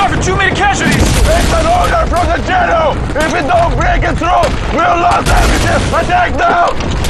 suffered too many casualties! It's an order from the general! If we don't break it through, we'll lose everything! Attack now!